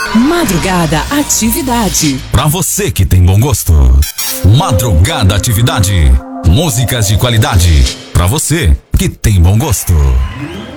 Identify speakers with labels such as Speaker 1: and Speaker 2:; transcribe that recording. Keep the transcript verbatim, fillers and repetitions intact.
Speaker 1: Madrugada Atividade.
Speaker 2: Pra você que tem bom gosto. Madrugada Atividade. Músicas de qualidade. Pra você que tem bom gosto.